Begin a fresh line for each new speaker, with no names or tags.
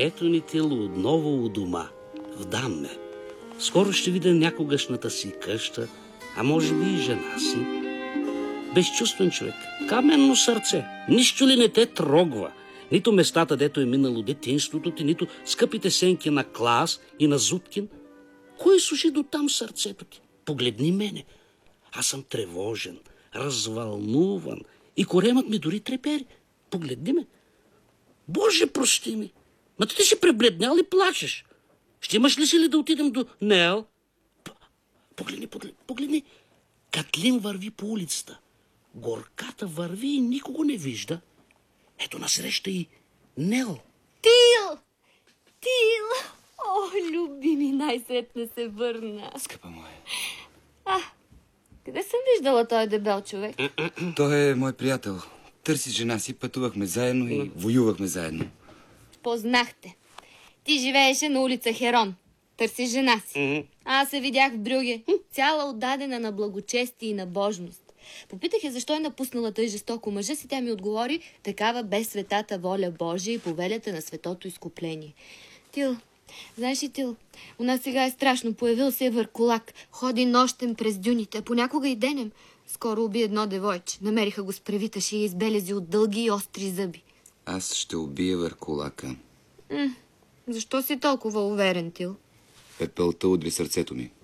Ето ни Тило отново у дома, в Дамме. Скоро ще видя някогашната си къща, а може би и жена си. Безчувствен човек, каменно сърце, нищо ли не те трогва? Нито местата, дето е минало детинството ти, нито скъпите сенки на Клас и на Зуткин. Кой суши до там сърцето ти? Погледни мене. Аз съм тревожен, развълнуван и коремът ми дори трепери. Погледни ме. Боже, прости ми. Ма ти си пребледнял и плачеш. Ще имаш ли си ли да отидем до Нел? Погледни. Катлин върви по улицата. Горката върви и никого не вижда. Ето насреща и Нел.
Тил! О, любими, най-сетне се върна.
Скъпа моя.
Къде съм виждала този дебел човек?
Той е мой приятел. Търси жена си, пътувахме заедно и воювахме заедно.
Познахте. Ти живееше на улица Херон. Търси жена си. Аз се видях в Брюге. Цяла отдадена на благочестие и на божност. Попитах я защо е напуснала тъй жестоко мъжа си. Тя ми отговори: такава бе светата воля Божия и повелята на светото изкупление. Тил, знаеш ли, Тил, у нас сега е страшно. Появил се върколак. Ходи нощем през дюните, понякога и денем. Скоро уби едно девойче. Намериха го с превиташи и избелези от дълги и остри зъби.
Аз ще убия върколака.
Защо си толкова уверен, Тил?
Пепелта удри сърцето ми.